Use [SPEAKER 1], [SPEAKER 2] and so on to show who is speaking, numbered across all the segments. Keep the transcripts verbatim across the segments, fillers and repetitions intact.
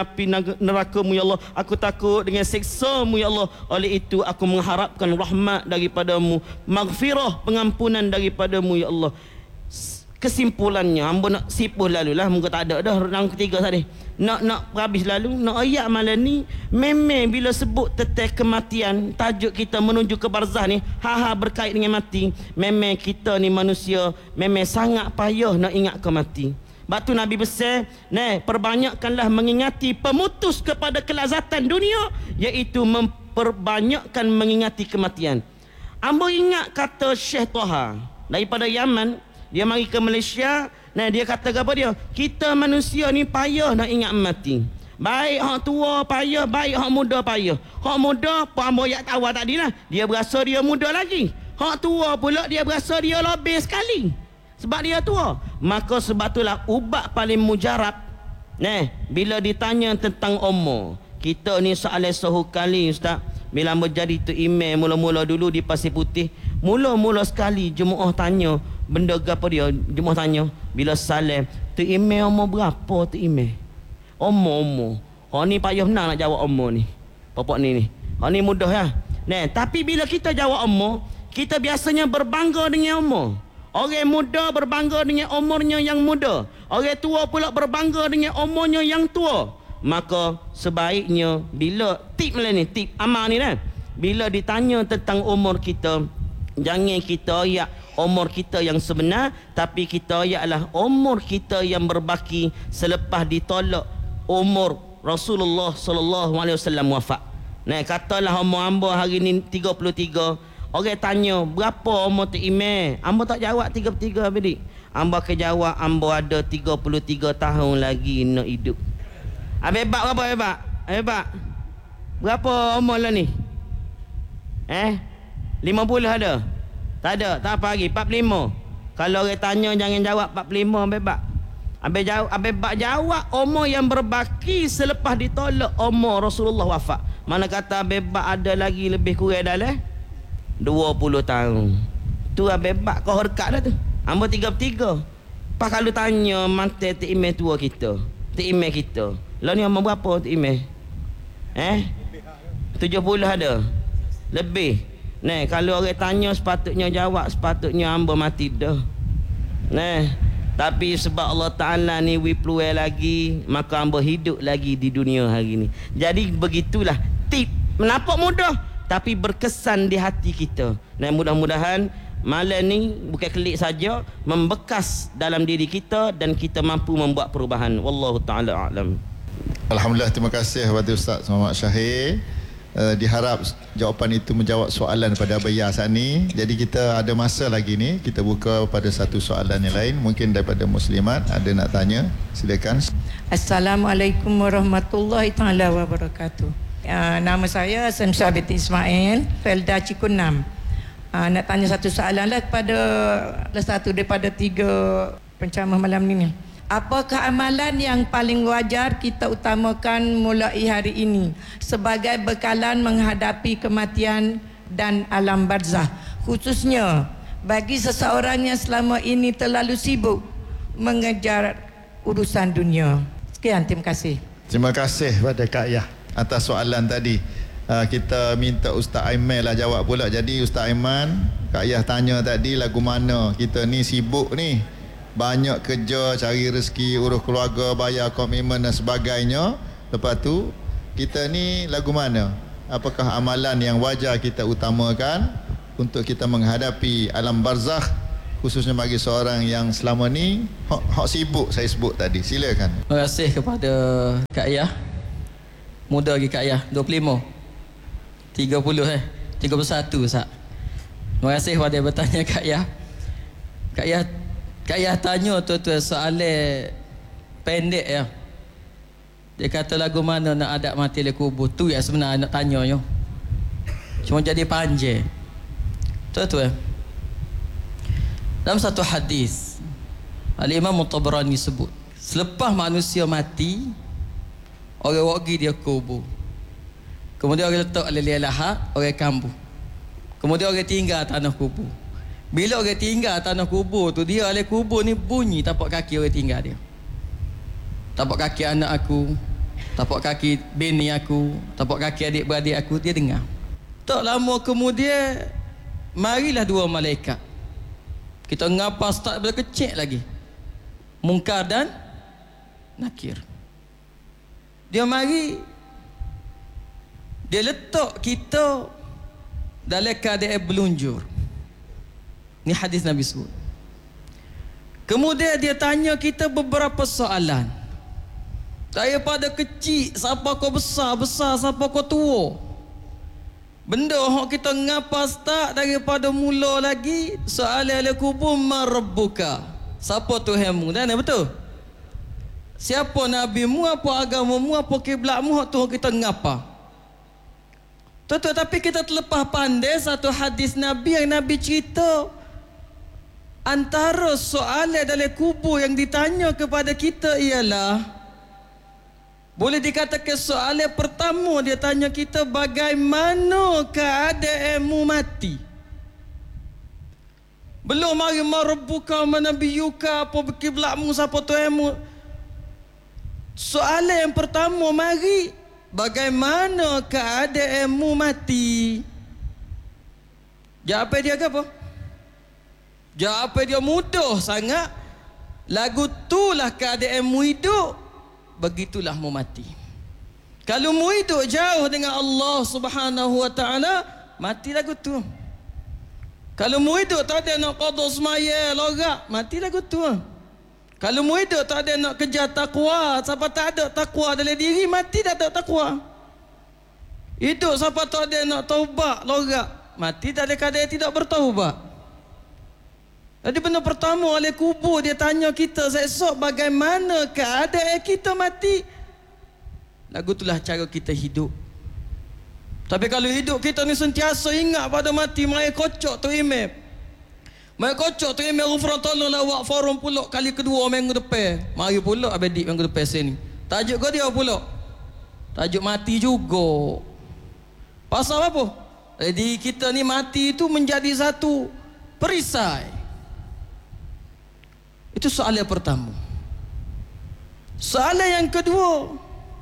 [SPEAKER 1] api neraka-Mu ya Allah. Aku takut dengan siksa-Mu ya Allah. Oleh itu aku mengharapkan rahmat daripada-Mu, maghfirah, pengampunan daripada-Mu ya Allah. Kesimpulannya, hamba nak sipuh lalu lah, muka tak ada dah rang ketiga tadi. Nak nak habis lalu, nak ayat malam ni, memang bila sebut tentang kematian, tajuk kita menuju ke barzah ni, ha-ha berkait dengan mati. Memang kita ni manusia, memang sangat payah nak ingat ke mati. Batu Nabi besar, nah, perbanyakkanlah mengingati pemutus kepada kelazatan dunia, iaitu memperbanyakkan mengingati kematian. Ambo ingat kata Syekh Toha daripada Yaman, dia mari ke Malaysia, nah dia kata apa dia? Kita manusia ni payah nak ingat mati. Baik hak tua payah, baik hak muda payah. Hak muda, apa ambo yak tahu tadi lah, dia berasa dia muda lagi. Hak tua pula dia berasa dia lebih sekali. Sebab dia tua. Maka sebab itulah ubat paling mujarab. Nah, bila ditanya tentang umur, kita ni soalan suhu kali ustaz. Bila menjadi tu imam mula-mula dulu di Pasir Putih, mula-mula sekali jemaah tanya benda apa dia, jemaah tanya bila salam, tu imam umur berapa tu imam? Umur-umur. Hak ni payah benar nak jawab umur ni. Bapak ni ni. Hak ni mudah ya. Nah, tapi bila kita jawab umur, kita biasanya berbangga dengan umur. Orang muda berbangga dengan umurnya yang muda. Orang tua pula berbangga dengan umurnya yang tua. Maka sebaiknya bila tip lah ni, tip amal ni lah, bila ditanya tentang umur kita, jangan kita ayak umur kita yang sebenar, tapi kita ayaklah umur kita yang berbaki selepas ditolak umur Rasulullah sallallahu alaihi wasallam wafat. Nah, katalah umur hamba hari ni tiga puluh tiga. Orang tanya, berapa umur tu imam? Amba tak jawab tiga puluh tiga bidik. Amba ke jawab, amba ada tiga puluh tiga tahun lagi nak hidup. Habis bak berapa hebak? Hebak. Berapa umur lah ni? Eh? lima puluh ada? Tak ada, tak apa lagi, empat puluh lima. Kalau orang tanya jangan jawab empat puluh lima habis bak. Habis jawab, habis bak jawab umur yang berbaki selepas ditolak umur Rasulullah wafat. Mana kata habis bak ada lagi lebih kurang dalam dua puluh tahun. Tu habis bak kau dekat dah tu. Hamba tiga puluh tiga. Pas kalau tanya mantai tu imam tua kita, tu imam kita. Lah ni umur berapa tu imam? Eh? tujuh puluh ada? Lebih. Nah, kalau orang tanya sepatutnya jawab, sepatutnya hamba mati dah. Nah, tapi sebab Allah Ta'ala ni we peluang lagi, maka hamba hidup lagi di dunia hari ni. Jadi begitulah tip. Menampak mudah, tapi berkesan di hati kita. Dan mudah-mudahan malam ni bukan klik saja, membekas dalam diri kita dan kita mampu membuat perubahan. Wallahu ta'ala a'lam.
[SPEAKER 2] Alhamdulillah, terima kasih kepada Ustaz Muhammad Syahir. Uh, diharap jawapan itu menjawab soalan pada Abaya saat ni. Jadi kita ada masa lagi ni, kita buka pada satu soalan yang lain. Mungkin daripada muslimat ada nak tanya, silakan.
[SPEAKER 3] Assalamualaikum warahmatullahi taala wabarakatuh. Uh, nama saya Samsha binti Ismail, Felda Cikunam. Uh, nak tanya satu soalan lah kepada salah satu daripada tiga penceramah malam ni. Apakah amalan yang paling wajar kita utamakan mulai hari ini sebagai bekalan menghadapi kematian dan alam barzah, khususnya bagi seseorang yang selama ini terlalu sibuk mengejar urusan dunia? Sekian, terima kasih.
[SPEAKER 2] Terima kasih pada Kak Yah atas soalan tadi. Uh, kita minta Ustaz Aiman lah jawab pula. Jadi Ustaz Aiman, Kak Yah tanya tadi lagu mana. Kita ni sibuk ni, banyak kerja, cari rezeki, urus keluarga, bayar komitmen dan sebagainya. Lepas tu kita ni lagu mana? Apakah amalan yang wajar kita utamakan untuk kita menghadapi alam barzakh, khususnya bagi seorang yang selama ni hak, hak sibuk saya sebut tadi. Silakan.
[SPEAKER 4] Terima kasih kepada Kak Yah. Muda lagi Kak Yah, dua puluh lima. tiga puluh eh. tiga puluh satu Ustaz. Terima kasih kepada bertanya Kak Yah. Kak Yah Kak Yah tanya tu-tu soalan pendek ya. Dia kata lagu mana nak adab mati le kubur. Tu yang sebenarnya nak tanya yo. Cuma jadi panjang. Tu-tu eh. Dalam satu hadis Al-Imam Tabrani sebut, selepas manusia mati, orang wagi dia kubur. Kemudian orang letak lelih lahat, orang kambuh. Kemudian orang tinggal tanah kubur. Bila orang tinggal tanah kubur tu, dia oleh kubur ni bunyi tapak kaki orang tinggal dia. Tapak kaki anak aku, tapak kaki bini aku, tapak kaki adik-beradik aku, dia dengar. Tak lama kemudian marilah dua malaikat. Kita ngapa start bila kecil lagi. Munkar dan Nakir. Dia mari, dia letak kita dalam keadaan berlunjur. Ni hadis Nabi sebut. Kemudian dia tanya kita beberapa soalan. Daripada kecil siapa kau besar, besar siapa kau tua. Benda hak kita ngapa start daripada mula lagi, soalan ala kubur marabbuka. Siapa Tuhanmu? Dan betul? Siapa nabimu, apa agamamu, apa kiblatmu, hak tu kita ngapa. Tuan-tuan, tapi kita terlepas pandai satu hadis Nabi yang Nabi cerita. Antara soalan dalam kubur yang ditanya kepada kita ialah, boleh dikatakan soalan pertama dia tanya kita, bagaimana keadaanmu mati? Belum mari marabbuka manabiyuka, apa kiblatmu, siapa Tuhanmu. Soalan yang pertama mari, bagaimana keadaanmu mati? Jawapan dia ke apa? Jawapan dia mudah sangat. Lagu tulah keadaanmu hidup, begitulah mu mati. Kalau mu hidup jauh dengan Allah Subhanahu wa taala, mati lagu tu. Kalau mu hidup tak ada nak qada semaya lorak, mati lagu tu. Kalau mu hidup tak ada nak kejar takwa, siapa tak ada takwa dalam diri, mati tak ada takwa. Hidup siapa tak ada nak taubat lorak, mati tak ada keadaan tidak bertaubat. Jadi benda pertama oleh kubur dia tanya kita esok bagaimana keadaan kita mati. Lagu itulah cara kita hidup. Tapi kalau hidup kita ni sentiasa ingat pada mati, mai kocok tu imam. Mai kocok tu imam ghufran tolong lawak forum pulak kali kedua minggu depan. Mari pulak abedik minggu depan sini. Tajuk kau dia pulak. Tajuk mati juga. Pasal apa? Jadi kita ni mati itu menjadi satu perisai. Itu soalan pertama. Soalan yang kedua,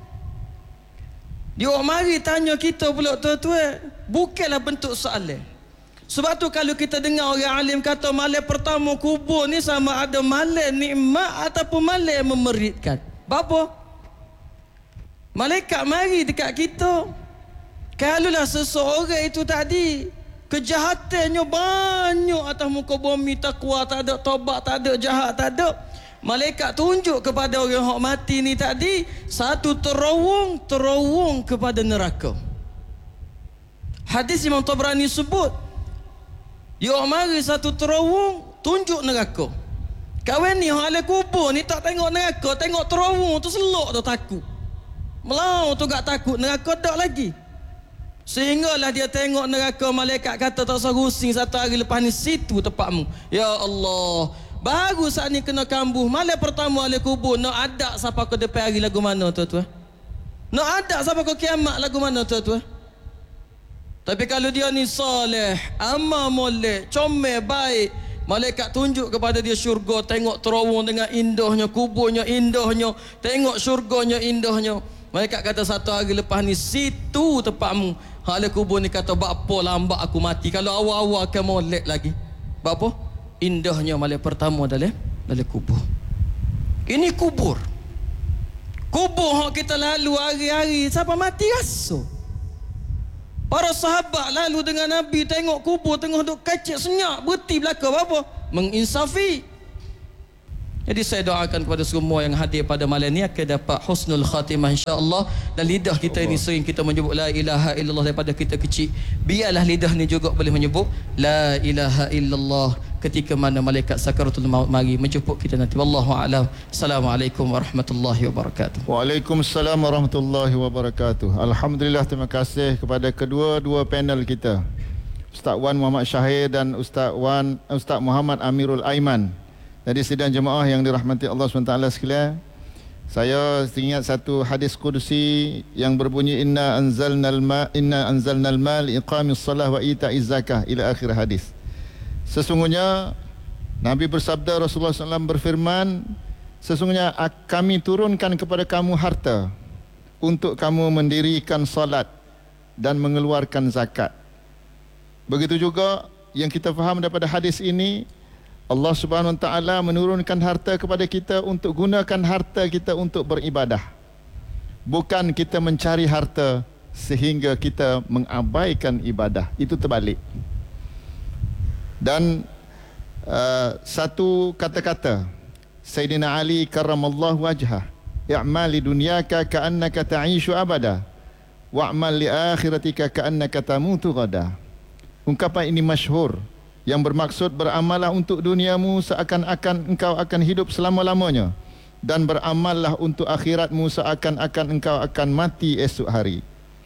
[SPEAKER 4] dia mari tanya kita pula, tuan-tuan, bukanlah bentuk soalan. Sebab tu kalau kita dengar orang alim kata malam pertama kubur ni sama ada malam nikmat ataupun malam memeritkan. Apa? Malaikat mari dekat kita. Kalaulah seseorang itu tadi kejahatannya banyak atas muka bumi, takwa tak ada, taubat tak ada, jahat tak ada, malaikat tunjuk kepada orang yang mati ni tadi satu terowong, terowong kepada neraka. Hadis Imam Tabrani sebut, dia mari satu terowong tunjuk neraka. Kawan ni hak ala kubur ni tak tengok neraka, tengok terowong tu selok tu takut. Melau tu gak takut neraka tak lagi. Sehinggalah dia tengok neraka, malaikat kata tak usah rusing, satu hari lepas ni situ tempatmu. Ya Allah, baru saat ni kena kambuh. Malam pertama ahli kubur, nak adak siapa ke depan hari lagu mana tuan-tuan? Nak adak siapa ke kiamat lagu mana tuan-tuan? Tapi kalau dia ni soleh, amal molek, comel, baik, malaikat tunjuk kepada dia syurga, tengok terowong dengan indahnya, kuburnya indahnya, tengok syurganya indahnya. Malaikat kata satu hari lepas ni situ tempatmu. Ahli kubur ni kata, bapa lambat aku mati, kalau awal-awal akan molek lagi. Bapa? Indahnya malam pertama dalam dalam kubur. Ini kubur. Kubur hak kita lalu hari-hari, siapa mati rasa. Para sahabat lalu dengan Nabi tengok kubur tengah duk kacik senyap, berhenti belakang apa? Menginsafi. Jadi saya doakan kepada semua yang hadir pada malam ni akan dapat husnul khatimah insya-Allah, dan lidah kita ini sering kita menyebut la ilaha illallah daripada kita kecil. Biarlah lidah ni juga boleh menyebut la ilaha illallah ketika mana malaikat sakaratul maut mari menjemput kita nanti. Wallahu a'lam. Assalamualaikum warahmatullahi wabarakatuh.
[SPEAKER 2] Waalaikumsalam warahmatullahi wabarakatuh. Alhamdulillah, terima kasih kepada kedua-dua panel kita, Ustaz Wan Muhammad Syahir dan Ustaz Wan Ustaz Muhammad Amirul Aiman. Jadi sidang jemaah yang dirahmati Allah subhanahu wa taala sekalian, saya ingat satu hadis kursi yang berbunyi inna anzalnal ma inna anzalnal ma liqamis salah wa ita'iz zakah ila akhir hadis. Sesungguhnya Nabi bersabda, Rasulullah sallallahu alaihi wasallam berfirman, sesungguhnya kami turunkan kepada kamu harta untuk kamu mendirikan salat dan mengeluarkan zakat. Begitu juga yang kita faham daripada hadis ini, Allah Subhanahu Wa Taala menurunkan harta kepada kita untuk gunakan harta kita untuk beribadah. Bukan kita mencari harta sehingga kita mengabaikan ibadah. Itu terbalik. Dan uh, satu kata-kata Sayyidina Ali karramallahu wajhah, i'mal li dunyaka ka'annaka ta'ishu abada wa'mal li akhiratika ka'annaka tamutu ghada. Ungkapan ini masyhur yang bermaksud beramallah untuk duniamu seakan-akan engkau akan hidup selama-lamanya, dan beramallah untuk akhiratmu seakan-akan engkau akan mati esok hari.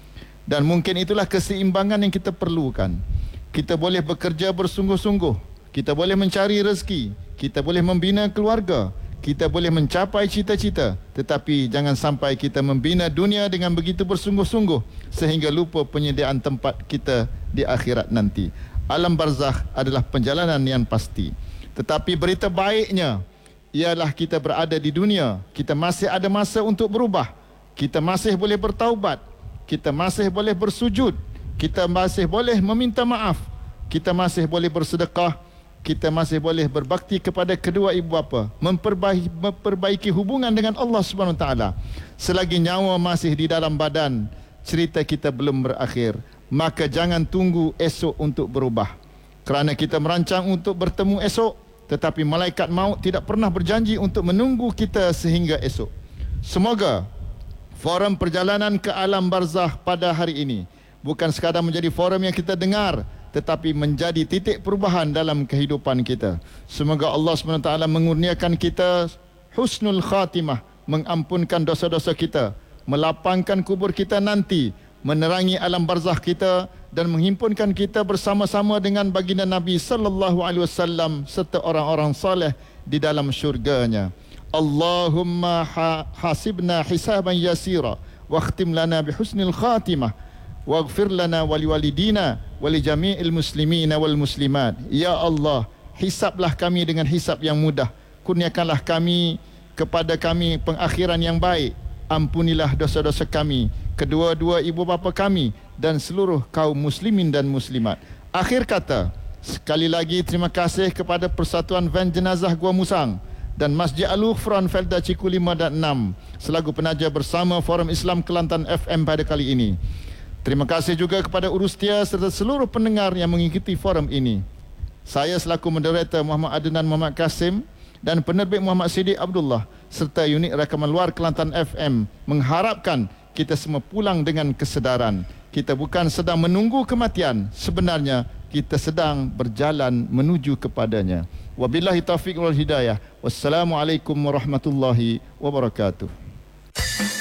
[SPEAKER 2] Dan mungkin itulah keseimbangan yang kita perlukan. Kita boleh bekerja bersungguh-sungguh, kita boleh mencari rezeki, kita boleh membina keluarga, kita boleh mencapai cita-cita, tetapi jangan sampai kita membina dunia dengan begitu bersungguh-sungguh sehingga lupa penyediaan tempat kita di akhirat nanti. Alam barzakh adalah perjalanan yang pasti. Tetapi berita baiknya ialah kita berada di dunia, kita masih ada masa untuk berubah, kita masih boleh bertaubat, kita masih boleh bersujud, kita masih boleh meminta maaf, kita masih boleh bersedekah, kita masih boleh berbakti kepada kedua ibu bapa, memperbaiki, memperbaiki hubungan dengan Allah Subhanahu Wa Taala. Selagi nyawa masih di dalam badan, cerita kita belum berakhir. Maka jangan tunggu esok untuk berubah. Kerana kita merancang untuk bertemu esok, tetapi malaikat maut tidak pernah berjanji untuk menunggu kita sehingga esok. Semoga forum perjalanan ke alam barzakh pada hari ini bukan sekadar menjadi forum yang kita dengar, tetapi menjadi titik perubahan dalam kehidupan kita. Semoga Allah subhanahu wa taala mengurniakan kita husnul khatimah, mengampunkan dosa-dosa kita, melapangkan kubur kita nanti, menerangi alam barzakh kita, dan menghimpunkan kita bersama-sama dengan baginda Nabi sallallahu alaihi wasallam serta orang-orang saleh di dalam syurganya. Allahumma hasibna hisaban yasira wakhtim lana bihusnil khatimah waghfir lana wali walidina wali jami'il muslimina wal muslimat. Ya Allah, hisablah kami dengan hisab yang mudah, kurniakanlah kami kepada kami pengakhiran yang baik, ampunilah dosa-dosa kami, kedua-dua ibu bapa kami, dan seluruh kaum muslimin dan muslimat. Akhir kata, sekali lagi terima kasih kepada Persatuan Van Jenazah Gua Musang dan Masjid Al-Ghufran Felda Ciku lima dan enam selaku penaja bersama Forum Islam Kelantan F M pada kali ini. Terima kasih juga kepada Urustia serta seluruh pendengar yang mengikuti forum ini. Saya selaku moderator Muhammad Adnan Muhammad Kasim dan penerbit Muhammad Siddiq Abdullah serta unit rakaman luar Kelantan F M mengharapkan kita semua pulang dengan kesedaran. Kita bukan sedang menunggu kematian, sebenarnya kita sedang berjalan menuju kepadanya. Wabillahi taufiq wal hidayah. Wassalamualaikum warahmatullahi wabarakatuh.